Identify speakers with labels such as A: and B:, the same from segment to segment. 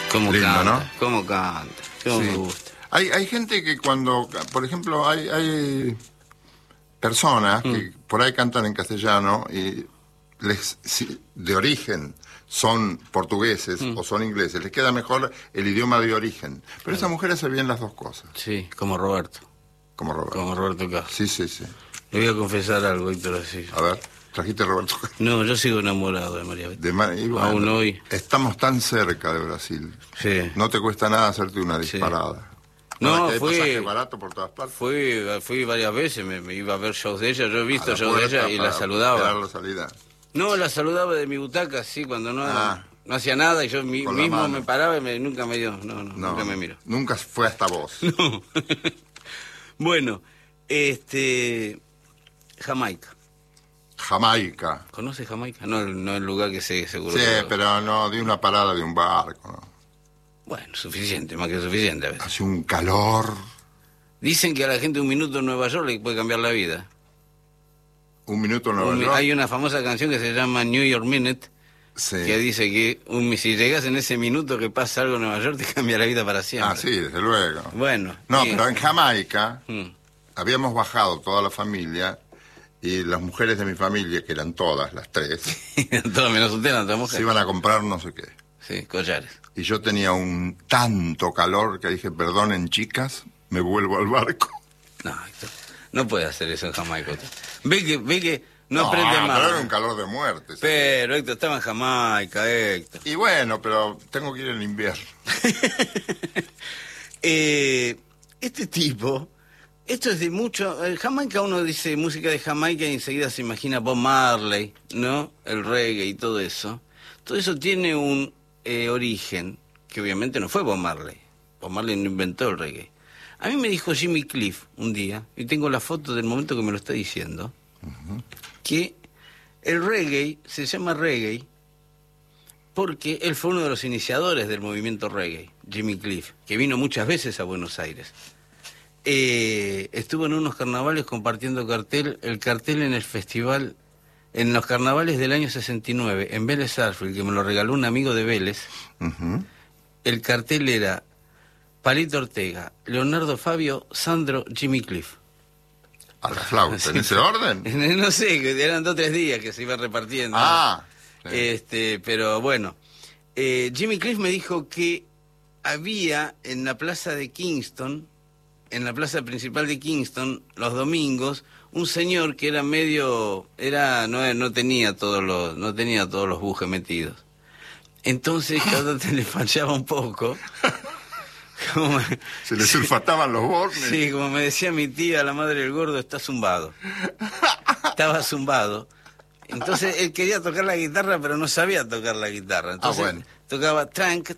A: ¿Cómo
B: Lindo,
A: canta?
B: ¿no?
A: ¿Cómo canta? ¿Cómo me gusta?
B: Hay gente que cuando, por ejemplo, hay personas que por ahí cantan en castellano y de origen son portugueses o son ingleses, les queda mejor el idioma de origen. Pero esas mujeres hacen bien las dos cosas.
A: Sí, como Roberto.
B: Como Roberto.
A: Como Roberto Carlos.
B: Sí, sí, sí.
A: Le voy a confesar algo, Héctor, así.
B: A ver, trajiste a Roberto Carlos.
A: No, yo sigo enamorado de María Bethea.
B: Y bueno,
A: aún hoy.
B: Estamos tan cerca de Brasil.
A: Sí.
B: No te cuesta nada hacerte una disparada.
A: No,
B: que hay
A: fui
B: pasaje barato por todas partes.
A: Fui varias veces, me iba a ver shows de ella. Yo he visto
B: A la
A: shows de ella
B: puerta
A: y
B: para
A: la saludaba.
B: esperar la salida.
A: No, la saludaba de mi butaca, sí, cuando no hacía nada y yo
B: Con la
A: mismo
B: mano.
A: me paraba y nunca me dio. No, nunca me miró.
B: Nunca fue hasta vos.
A: No. Bueno, Jamaica.
B: Jamaica.
A: ¿Conoce Jamaica? No el lugar que sé, seguro.
B: Sí, pero no, de una parada de un barco, ¿no?
A: Bueno, suficiente, más que suficiente a veces.
B: Hace un calor.
A: Dicen que a la gente un minuto en Nueva York le puede cambiar la vida.
B: Un minuto en Nueva York.
A: Hay una famosa canción que se llama New York Minute,
B: Sí.
A: que dice que si llegas en ese minuto que pasa algo en Nueva York, te cambia la vida para siempre.
B: Ah, sí, desde luego.
A: Bueno.
B: No,
A: sí.
B: pero en Jamaica
A: Mm.
B: habíamos bajado toda la familia y las mujeres de mi familia, que eran todas, las tres,
A: Todo menos usted, no, toda
B: se
A: mujer.
B: iban a comprar no sé qué.
A: Sí, collares.
B: Y yo tenía tanto calor que dije, perdonen chicas, me vuelvo al barco.
A: No, Héctor, no puede hacer eso en Jamaica. Héctor. Ve que no aprende más.
B: pero era un calor de muerte. sí.
A: Pero Héctor estaba en Jamaica, Héctor.
B: Y bueno, pero tengo que ir en invierno.
A: Este tipo, esto es de mucho. Jamaica, uno dice música de Jamaica y enseguida se imagina Bob Marley, ¿no? El reggae y todo eso. Todo eso tiene un origen que obviamente no fue Bob Marley. Bob Marley no inventó el reggae. A mí me dijo Jimmy Cliff un día, y tengo la foto del momento que me lo está diciendo, que el reggae se llama reggae porque él fue uno de los iniciadores del movimiento reggae, Jimmy Cliff, que vino muchas veces a Buenos Aires. Estuvo en unos carnavales compartiendo el cartel en el festival, en los carnavales del año 69, en Vélez Sarsfield, que me lo regaló un amigo de Vélez. El cartel era Palito Ortega, Leonardo Fabio, Sandro, Jimmy Cliff.
B: A la flauta, ¿en ese orden?
A: No sé, eran 2 o 3 días que se iban repartiendo.
B: Ah, sí.
A: Pero bueno, Jimmy Cliff me dijo que había en la plaza de Kingston, en la plaza principal de Kingston, los domingos, un señor que era no tenía todos los bujes metidos. Entonces, cada vez le fallaba un poco.
B: Se le sulfataban los bornes.
A: Sí, como me decía mi tía, la madre del gordo, está zumbado. Estaba zumbado. Entonces él quería tocar la guitarra, pero no sabía tocar la guitarra. Entonces
B: bueno.
A: tocaba trank,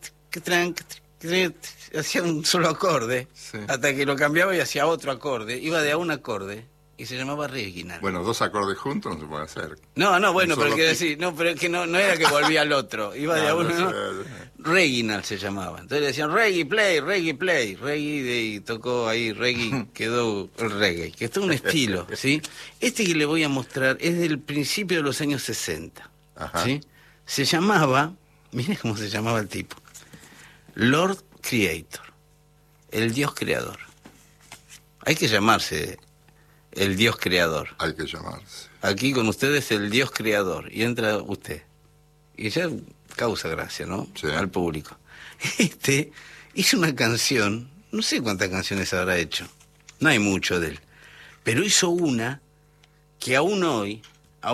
A: hacía un solo acorde,
B: Sí.
A: hasta que lo cambiaba y hacía otro acorde. Iba de a un acorde y se llamaba Reginald.
B: Bueno, 2 acordes juntos no se puede hacer.
A: No, bueno,
B: un
A: pero
B: solo
A: quiero
B: pico.
A: decir, no, pero es que no era que volvía al otro, iba de a uno, ¿no? Reginald se llamaba. Entonces le decían reggae play. Reggae y tocó ahí reggae, quedó el reggae, que es todo un estilo, ¿sí? Este que le voy a mostrar es del principio de los años 60,
B: Ajá.
A: ¿sí? Se llamaba, mire cómo se llamaba el tipo, Lord Creator, el Dios creador. Hay que llamarse el Dios creador.
B: Hay que llamarse.
A: Aquí con ustedes el Dios creador, y entra usted. Y ya causa gracia, ¿no?
B: Sí.
A: Al público. Hizo una canción, no sé cuántas canciones habrá hecho, no hay mucho de él, pero hizo una que aún hoy,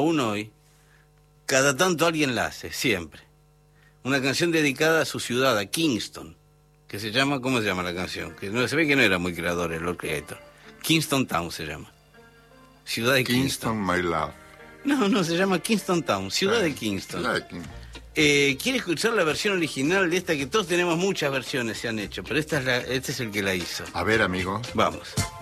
A: cada tanto alguien la hace, siempre. Una canción dedicada a su ciudad, a Kingston, que se llama, ¿cómo se llama la canción? Que no, se ve que no era muy creador el Lord Creator. Kingston Town se llama. Ciudad de Kingston.
B: Kingston, my love.
A: No, se llama Kingston Town, ciudad de Kingston.
B: Ciudad de Kingston.
A: ¿Quiere escuchar la versión original de esta? Que todos tenemos muchas versiones, se han hecho, pero este es el que la hizo.
B: A ver, amigo.
A: Vamos.